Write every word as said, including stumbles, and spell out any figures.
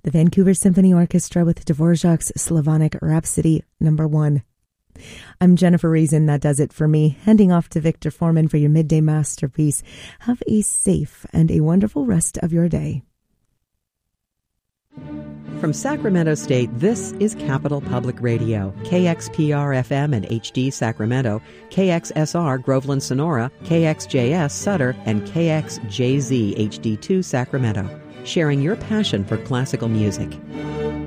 the Vancouver Symphony Orchestra with Dvorak's Slavonic Rhapsody number one. I'm Jennifer Reason. That does it for me. Handing off to Victor Foreman for your midday masterpiece. Have a safe and a wonderful rest of your day. From Sacramento State, this is Capital Public Radio, K X P R F M and H D Sacramento, K X S R Groveland Sonora, K X J S Sutter, and K X J Z H D two Sacramento, sharing your passion for classical music.